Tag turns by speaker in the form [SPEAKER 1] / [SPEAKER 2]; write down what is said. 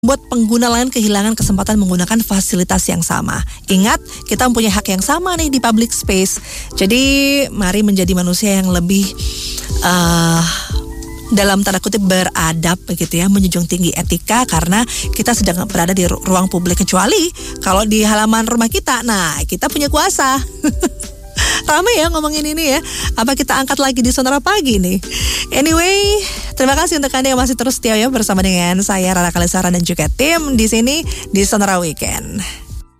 [SPEAKER 1] buat pengguna lain kehilangan kesempatan menggunakan fasilitas yang sama. Ingat, kita mempunyai hak yang sama nih di public space. Jadi, mari menjadi manusia yang lebih dalam tanda kutip beradab begitu ya, menjunjung tinggi etika karena kita sedang berada di ruang publik, kecuali kalau di halaman rumah kita. Nah, kita punya kuasa. Ramai ya ngomongin ini ya. Apa kita angkat lagi di Sonora Pagi nih? Anyway, terima kasih untuk Anda yang masih terus setia ya bersama dengan saya Rara Kalisara dan juga tim di sini di Sonora Weekend.